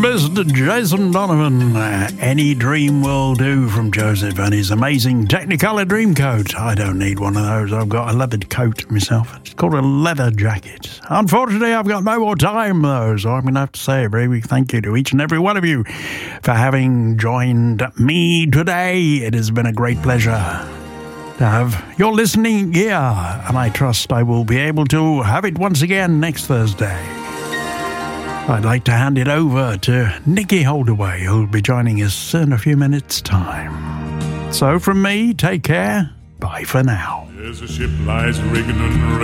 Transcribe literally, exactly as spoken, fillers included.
Mister Jason Donovan. Uh, any dream will do from Joseph and his amazing Technicolor Dreamcoat. I don't need one of those. I've got a leather coat myself. It's called a leather jacket. Unfortunately, I've got no more time, though, so I'm going to have to say a very big thank you to each and every one of you for having joined me today. It has been a great pleasure to have your listening ear, and I trust I will be able to have it once again next Thursday. I'd like to hand it over to Nikki Holdaway, who'll be joining us in a few minutes' time. So from me, take care. Bye for now. As a ship lies rigging and